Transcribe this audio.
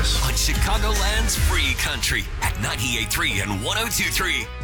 Davis. On Chicagoland's Free Country at 98.3 and 102.3.